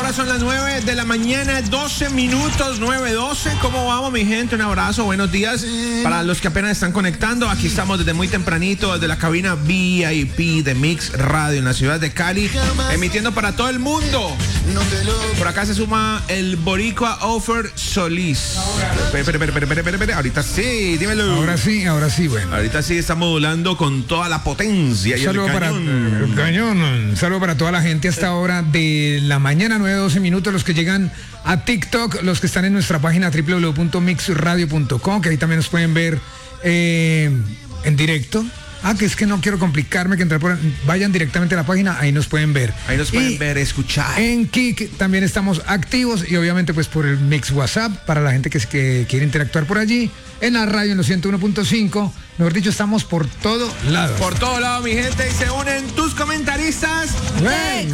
Ahora son las 9 de la mañana, 12 minutos, 9:12. ¿Cómo vamos, mi gente? Un abrazo, buenos días. Para los que apenas están conectando, aquí estamos desde muy tempranito, desde la cabina VIP de Mix Radio en la ciudad de Cali, emitiendo para todo el mundo. Por acá se suma el boricua Offer Solís. Espera. Ahorita sí, dímelo. Ahora sí, bueno. Ahorita sí está modulando con toda la potencia y Saludo el cañón. para el cañón. Un saludo para toda la gente hasta ahora de la mañana, 9:12 minutos, los que llegan a TikTok, los que están en nuestra página www.mixradio.com, que ahí también nos pueden ver en directo. Que es que no quiero complicarme, que vayan directamente a la página, ahí nos pueden ver. Ahí nos pueden ver, escuchar. En Kik también estamos activos y obviamente pues por el Mix WhatsApp, para la gente que quiere interactuar por allí. En la radio en los 101.5, mejor dicho, estamos por todo lado. Por todo lado, mi gente, y se unen tus comentaristas de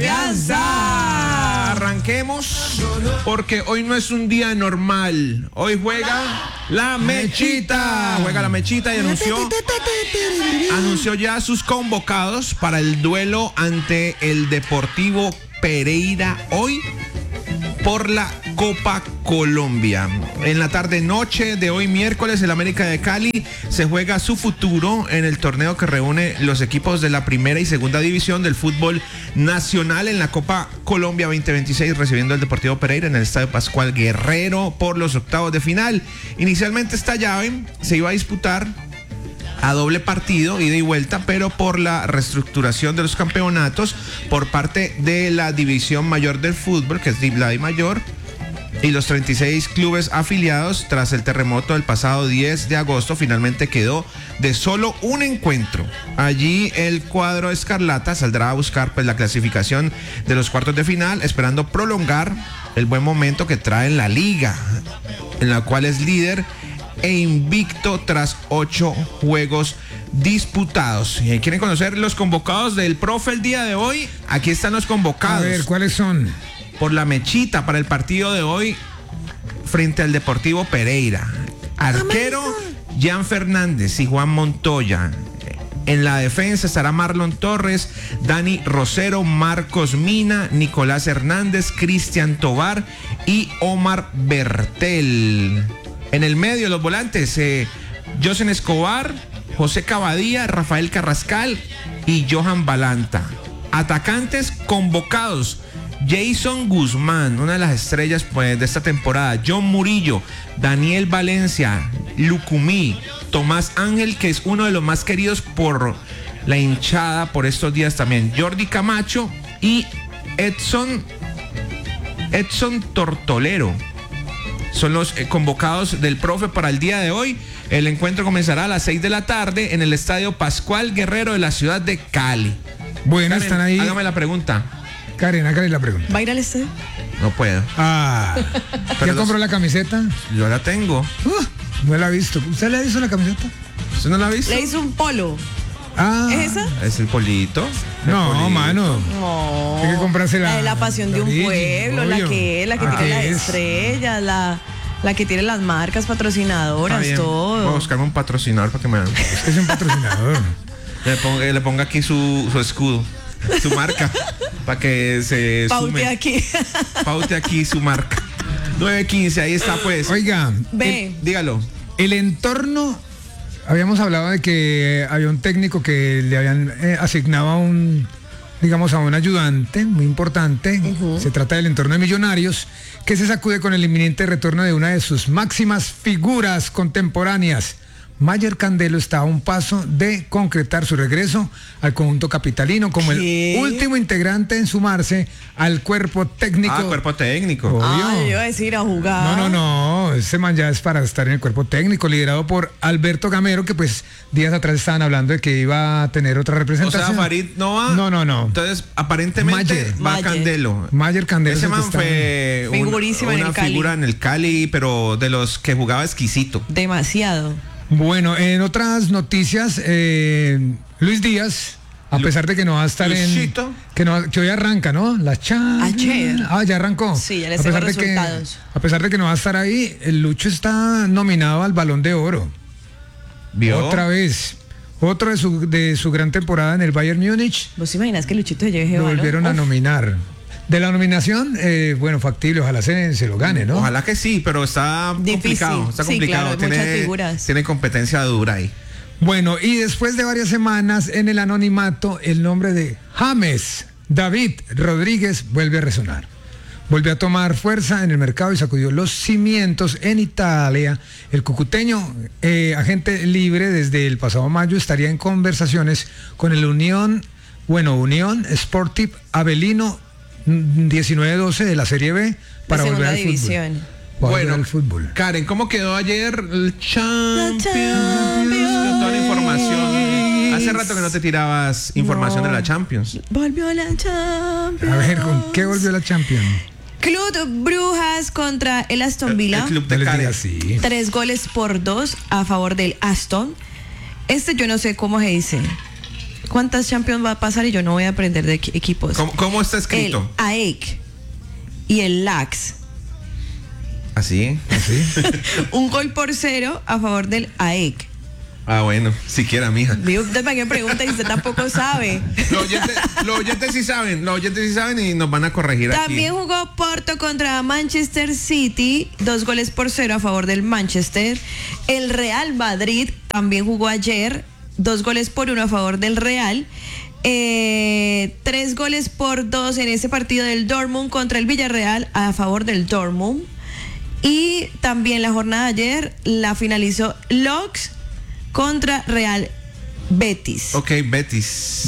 confianza. Arranquemos, porque hoy no es un día normal. Hoy juega la Mechita. Juega la Mechita y anunció ya sus convocados para el duelo ante el Deportivo Pereira hoy por la Copa Colombia. En la tarde-noche de hoy miércoles, el América de Cali se juega su futuro en el torneo que reúne los equipos de la primera y segunda división del fútbol nacional en la Copa Colombia 2026, recibiendo al Deportivo Pereira en el Estadio Pascual Guerrero por los octavos de final. Inicialmente esta llave se iba a disputar a doble partido, ida y vuelta, pero por la reestructuración de los campeonatos por parte de la división mayor del fútbol, que es la mayor, y los 36 clubes afiliados, tras el terremoto del pasado 10 de agosto, finalmente quedó de solo un encuentro. Allí el cuadro escarlata saldrá a buscar pues la clasificación de los cuartos de final, esperando prolongar el buen momento que trae en la liga, en la cual es líder e invicto tras 8 juegos disputados. ¿Quieren conocer los convocados del profe el día de hoy? Aquí están los convocados. A ver, ¿cuáles son? Por la Mechita para el partido de hoy frente al Deportivo Pereira. Arquero, Jan Fernández y Juan Montoya. En la defensa estará Marlon Torres, Dani Rosero, Marcos Mina, Nicolás Hernández, Cristian Tobar y Omar Bertel. En el medio, los volantes, Josen Escobar, José Cavadía, Rafael Carrascal y Johan Balanta. Atacantes convocados: Jason Guzmán, una de las estrellas pues, de esta temporada, John Murillo, Daniel Valencia, Lucumí, Tomás Ángel, que es uno de los más queridos por la hinchada por estos días también, Jordi Camacho y Edson Tortolero. Son los convocados del profe para el día de hoy. El encuentro comenzará a las 6 de la tarde en el Estadio Pascual Guerrero de la ciudad de Cali. Bueno, Karen, están ahí. Hágame la pregunta. Karen, hágale la pregunta. ¿Va a ir al estadio? No puedo. ¿Ya compró la camiseta? Yo la tengo. No la he visto. ¿Usted le hizo la camiseta? ¿Usted no la ha visto? Le hizo un polo. ¿Es esa? Es el polito. No, mano. No. Hay que comprarse la de la pasión de un pueblo, la que tiene las estrellas, la que tiene las marcas patrocinadoras, todo. Voy a buscarme un patrocinador para que me hagan. Es un patrocinador. Le ponga aquí su escudo, su marca, para que se paute aquí. Paute aquí su marca. 9:15, ahí está pues. Oiga, dígalo. El entorno. Habíamos hablado de que había un técnico que le habían asignado a un ayudante muy importante. Se trata del entorno de Millonarios, que se sacude con el inminente retorno de una de sus máximas figuras contemporáneas. Mayer Candelo está a un paso de concretar su regreso al conjunto capitalino como el último integrante en sumarse al cuerpo técnico. Cuerpo técnico. Yo iba a decir a jugar. No, ese man ya es para estar en el cuerpo técnico, liderado por Alberto Gamero, que pues días atrás estaban hablando de que iba a tener otra representación. O sea, Farid no va. No. Entonces, aparentemente va Candelo. Mayer Candelo. Ese man fue una figura en el Cali, pero de los que jugaba exquisito. Demasiado. Bueno, en otras noticias, Luis Díaz, a pesar de que no va a estar Luisito. que hoy arranca, ¿no? Ayer. Ya arrancó. Sí, ya les tengo resultados. A pesar de que no va a estar ahí, el Lucho está nominado al Balón de Oro. ¿Vio? Otra vez. Otro de su gran temporada en el Bayern Múnich. ¿Vos imaginas que Luchito se lleve Lo volvieron a nominar. De la nominación, bueno, factible, ojalá se lo gane, ¿no? Ojalá que sí, pero está complicado. Está complicado. Claro, muchas figuras. Tiene competencia dura ahí. Bueno, y después de varias semanas en el anonimato, el nombre de James David Rodríguez vuelve a resonar. Vuelve a tomar fuerza en el mercado y sacudió los cimientos en Italia. El cucuteño, agente libre desde el pasado mayo, estaría en conversaciones con el Unión Sportive Avellino 19-12 de la Serie B para volver al división. Fútbol. Bueno, al fútbol. Karen, ¿cómo quedó ayer el Champions? Con toda la información. Hace rato que no te tirabas información de la Champions. Volvió la Champions. A ver, ¿con qué volvió la Champions? Club Brujas contra el Aston Villa. El club de Karen. 3-2 a favor del Aston. Yo no sé cómo se dice. ¿Cuántas Champions va a pasar? Y yo no voy a aprender de equipos. ¿Cómo está escrito? El AEK y el LAX. ¿Así? 1-0 a favor del AEK. Ah, bueno, siquiera, mija. Digo, ¿para qué pregunta? Y usted tampoco sabe. Los oyentes sí saben y nos van a corregir. También aquí. jugó Porto contra Manchester City, 2-0 a favor del Manchester. El Real Madrid también jugó ayer, 2-1 a favor del Real. 3-2 en ese partido del Dortmund contra el Villarreal a favor del Dortmund. Y también la jornada de ayer la finalizó Laux contra Real Betis. Ok, Betis.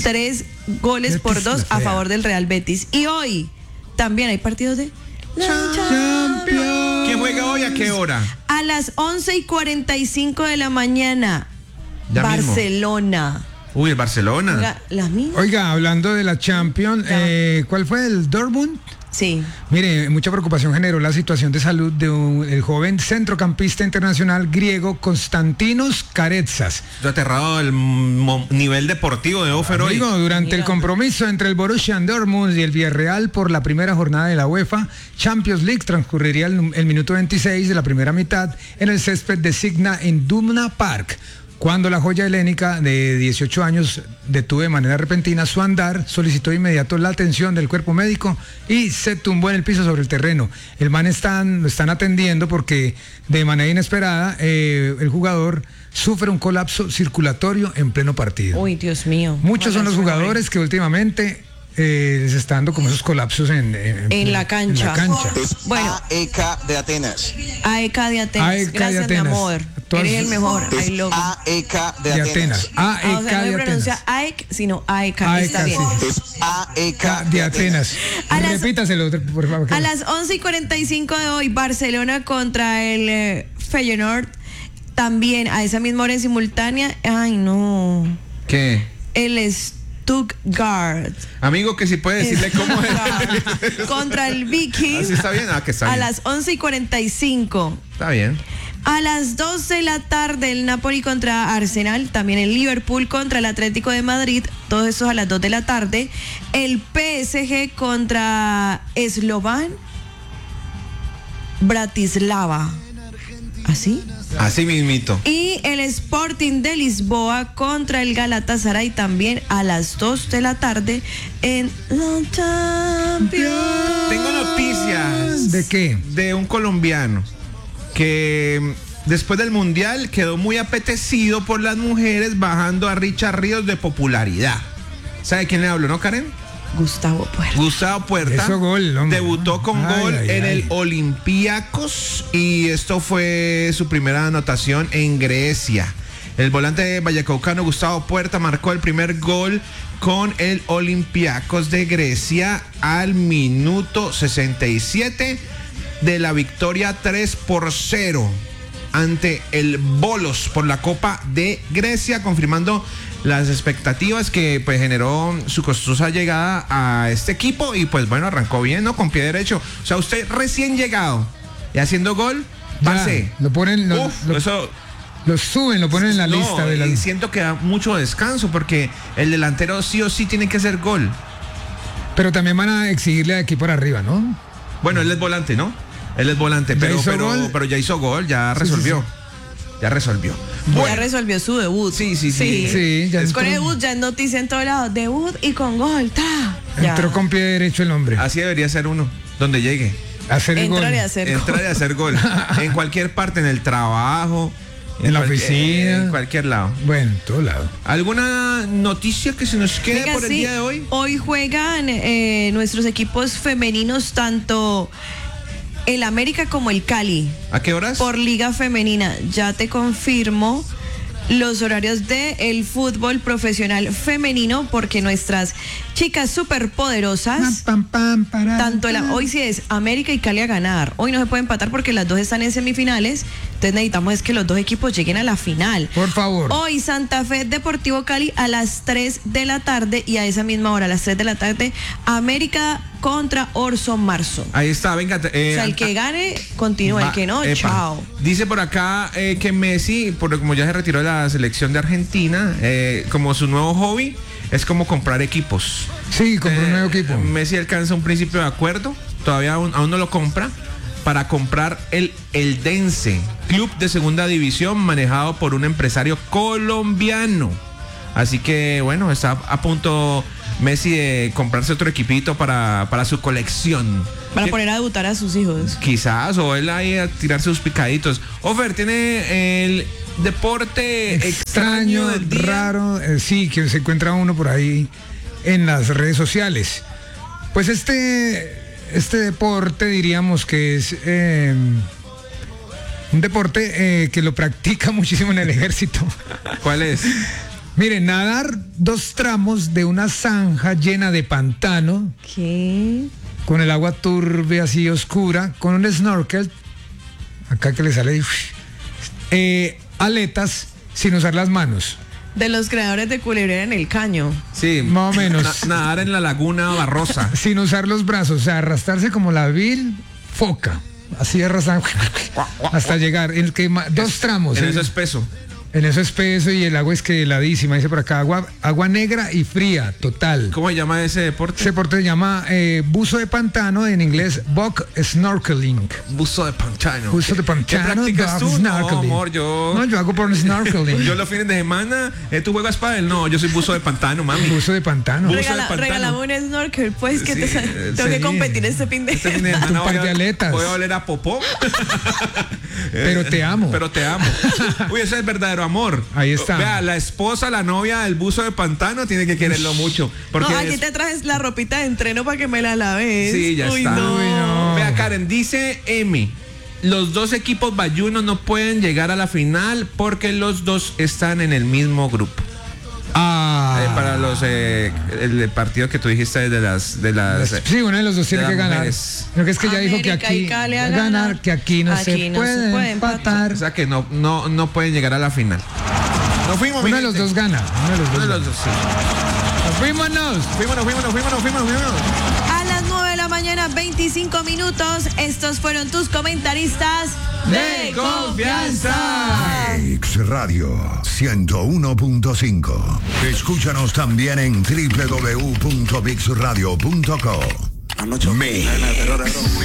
3-2 a favor del Real Betis. Y hoy también hay partidos de Champions. ¿Quién juega hoy? ¿A qué hora? A las 11:45 de la mañana. Ya Barcelona. Mismo. Uy, el Barcelona. Oiga, hablando de la Champions, ¿cuál fue el Dortmund? Sí. Mire, mucha preocupación generó la situación de salud el joven centrocampista internacional griego Konstantinos Karetsas. Estoy aterrado del nivel deportivo de Ofer hoy. Durante el compromiso entre el Borussia Dortmund y el Villarreal por la primera jornada de la UEFA Champions League transcurriría el minuto 26 de la primera mitad en el césped de Signa en Dumna Park, cuando la joya helénica de 18 años detuvo de manera repentina su andar, solicitó de inmediato la atención del cuerpo médico y se tumbó en el piso sobre el terreno. El man lo están atendiendo porque de manera inesperada el jugador sufre un colapso circulatorio en pleno partido. Uy, Dios mío. Muchos son los jugadores que últimamente les está dando como esos colapsos en la cancha. Es bueno, AEK de Atenas. AEK de Atenas. Gracias, mi amor. Eres el mejor. Es AEK de Atenas. O sea, no se pronuncia AEK, sino AEK. Está bien. Sí. Es AEK de Atenas. Repítaselo, por favor. A las 11:45 de hoy, Barcelona contra el Feyenoord. También a esa misma hora en simultánea. Ay, no. ¿Qué? El Stuttgart. Amigo, que si puede decirle cómo es. Contra el Viking. Así está bien. Que está bien. A las 11:45. Está bien. A las 2 de la tarde el Napoli contra Arsenal, también el Liverpool contra el Atlético de Madrid, todos esos a las 2 de la tarde. El PSG contra Slovan Bratislava. ¿Así? Así mismito. Y el Sporting de Lisboa contra el Galatasaray también a las 2 de la tarde en la Champions. Tengo noticias. ¿De qué? De un colombiano que después del Mundial quedó muy apetecido por las mujeres, bajando a Richard Ríos de popularidad. ¿Sabe quién le hablo, no, Karen? Gustavo Puerta. Eso, gol, debutó con gol en el Olympiacos y esto fue su primera anotación en Grecia. El volante vallecaucano Gustavo Puerta marcó el primer gol con el Olympiacos de Grecia al minuto 67 de la victoria 3-0 ante el Volos por la Copa de Grecia, confirmando las expectativas que pues generó su costosa llegada a este equipo. Y pues bueno, arrancó bien, ¿no? Con pie derecho. O sea, usted recién llegado y haciendo gol, pase. Lo ponen, eso lo suben, lo ponen en la lista de la... Y siento que da mucho descanso porque el delantero sí o sí tiene que hacer gol. Pero también van a exigirle de aquí por arriba, ¿no? Bueno, él es volante, ¿no? Él es volante, pero ya hizo gol, ya resolvió. Ya resolvió. Ya resolvió su debut. Sí. Sí, ya Con el entró, debut ya es noticia en todos lados. Debut y con gol. ¡Ta! Ya. entró con pie derecho el hombre. Así debería ser uno, donde llegue. Hacer el gol. Entrar y hacer gol. Entrar y hacer gol. En cualquier parte, en el trabajo. En la oficina. En cualquier lado. Bueno, en todo lado. ¿Alguna noticia que se nos quede Venga, por el sí, día de hoy? Hoy juegan nuestros equipos femeninos, tanto el América como el Cali, ¿A qué horas? por Liga Femenina. Ya te confirmo los horarios del fútbol profesional femenino, porque nuestras chicas superpoderosas, tanto hoy sí es América y Cali a ganar. Hoy no se puede empatar porque las dos están en semifinales. Entonces necesitamos es que los dos equipos lleguen a la final. Por favor. Hoy Santa Fe Deportivo Cali a las 3 de la tarde, y a esa misma hora, a las 3 de la tarde, América contra Orson Marzo. Ahí está, venga. O sea, el que gane continúa, el que no, chao. Dice por acá que Messi, como ya se retiró de la selección de Argentina, como su nuevo hobby es como comprar equipos. Sí, compró un nuevo equipo. Messi alcanza un principio de acuerdo, todavía aún no lo compra, para comprar el Eldense, club de segunda división manejado por un empresario colombiano. Así que bueno, está a punto Messi de comprarse otro equipito para su colección. Para poner a debutar a sus hijos. Quizás, o él ahí a tirarse sus picaditos. Ofer, ¿tiene el deporte extraño del día? Raro, sí, que se encuentra uno por ahí en las redes sociales. Pues este deporte diríamos que es un deporte que lo practica muchísimo en el ejército. ¿Cuál es? Miren, nadar 2 tramos de una zanja llena de pantano, ¿Qué? con el agua turbia así oscura, con un snorkel, acá que le sale aletas, sin usar las manos. De los creadores de Culebrera en el Caño. Sí, Más o menos. Nadar en la laguna barrosa. Sin usar los brazos, o sea, arrastrarse como la vil foca, así arrastrar hasta llegar. 2 tramos. En eso es peso. En eso es peso, y el agua es que heladísima, dice por acá, agua negra y fría, total. ¿Cómo se llama ese deporte? Ese deporte se llama buzo de pantano, en inglés bog snorkeling. Buzo de pantano. Buzo de ¿Qué pantano, practicas bog tú? No, snorkeling. amor, yo hago por snorkeling. yo los fines de semana, ¿tú juegas pádel? No, yo soy buzo de pantano, mami. Buzo de pantano. Buzo de pantano. Regálame un snorkel, pues, que Sí, tengo que sí. competir este fin de Este fin de semana. semana Tu par de aletas. voy a oler a popó. Pero te amo. Pero te amo. Uy, eso es verdadero amor. Ahí está. Vea, la esposa, la novia del buzo de pantano tiene que quererlo mucho. Porque No, aquí te trajes la ropita de entreno para que me la laves. Sí, ya está. No. Uy, no. Vea, Karen, dice M. Los 2 equipos bayunos no pueden llegar a la final porque los 2 están en el mismo grupo. Para los el partido que tú dijiste de las Sí, uno de los dos tiene de que las ganar. mujeres. Lo que es que ya dijo que América y aquí Cali a ganar, que aquí no se puede empatar. O sea que no pueden llegar a la final. Nos fuimos, Uno de los dos gana. Uno de los dos, sí. Fuímonos. Fuímonos. A las 9 de la mañana, 25 minutos. Estos fueron tus comentaristas de confianza. Mix Radio 101.5. Escúchanos también en www.mixradio.co. Mix.